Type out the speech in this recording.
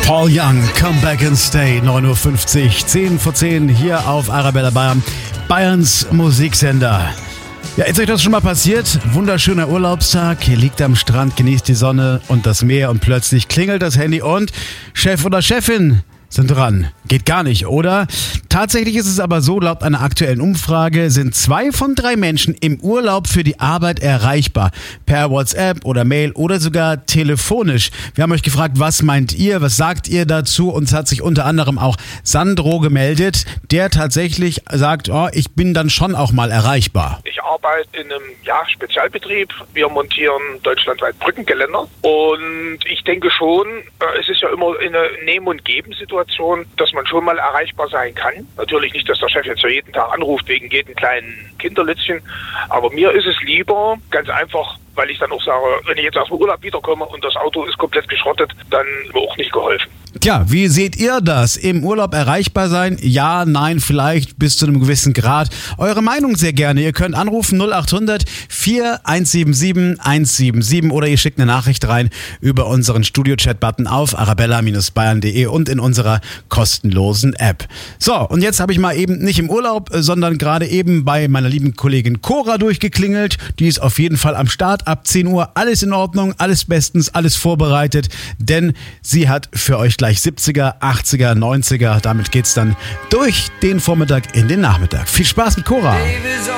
Paul Young, Come Back and Stay, 9.50 Uhr, 10 vor 10 hier auf Arabella Bayern, Bayerns Musiksender. Ja, ist euch das schon mal passiert? Wunderschöner Urlaubstag, ihr liegt am Strand, genießt die Sonne und das Meer und plötzlich klingelt das Handy und Chef oder Chefin sind dran. Geht gar nicht, oder? Tatsächlich ist es aber so, laut einer aktuellen Umfrage sind 2 von 3 Menschen im Urlaub für die Arbeit erreichbar. Per WhatsApp oder Mail oder sogar telefonisch. Wir haben euch gefragt, was meint ihr, was sagt ihr dazu? Uns hat sich unter anderem auch Sandro gemeldet, der tatsächlich sagt, oh, ich bin dann schon auch mal erreichbar. Ich arbeite in einem Spezialbetrieb. Wir montieren deutschlandweit Brückengeländer. Und ich denke schon, es ist ja immer eine Nehmen- und Geben-Situation, dass man schon mal erreichbar sein kann. Natürlich nicht, dass der Chef jetzt jeden Tag anruft wegen jedem kleinen Kinderlitzchen. Aber mir ist es lieber, ganz einfach, weil ich dann auch sage, wenn ich jetzt aus dem Urlaub wiederkomme und das Auto ist komplett geschrottet, dann mir auch nicht geholfen. Tja, wie seht ihr das? Im Urlaub erreichbar sein? Ja, nein, vielleicht bis zu einem gewissen Grad. Eure Meinung sehr gerne. Ihr könnt anrufen 0800 4177 177 oder ihr schickt eine Nachricht rein über unseren Studio-Chat-Button auf arabella-bayern.de und in unserer kostenlosen App. So, und jetzt habe ich mal eben nicht im Urlaub, sondern gerade eben bei meiner lieben Kollegin Cora durchgeklingelt. Die ist auf jeden Fall am Start ab 10 Uhr. Alles in Ordnung, alles bestens, alles vorbereitet, denn sie hat für euch gleich 70er, 80er, 90er. Damit geht's dann durch den Vormittag in den Nachmittag. Viel Spaß mit Cora.